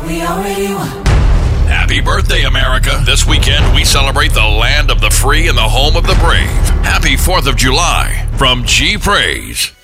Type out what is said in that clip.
We already won. Happy birthday, America. This weekend, we celebrate the land of the free and the home of the brave. Happy 4th of July from G Praise.